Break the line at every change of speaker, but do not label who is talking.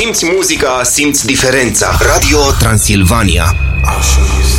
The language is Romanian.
simți muzica, simți diferența. Radio Transilvania.
I'll show you